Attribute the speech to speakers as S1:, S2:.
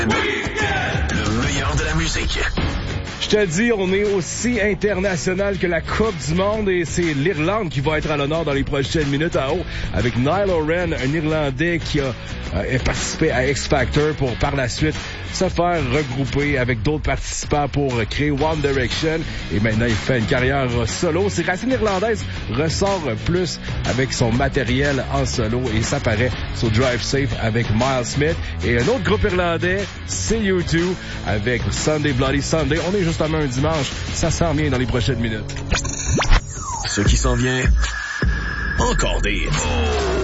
S1: Le meilleur de la musique.
S2: Je te dis, on est aussi international que la Coupe du Monde et c'est l'Irlande qui va être à l'honneur dans les prochaines minutes en haut avec Niall Horan, un Irlandais qui a participé à X Factor pour par la suite se faire regrouper avec d'autres participants pour créer One Direction et maintenant il fait une carrière solo. Ses racines irlandaises ressort plus avec son matériel en solo et ça paraît sur Drive Safe avec Miles Smith et un autre groupe irlandais, c'est U2 avec Sunday Bloody Sunday. On est justement un dimanche, ça s'en vient dans les prochaines minutes.
S1: Ce qui s'en vient, encore des hits.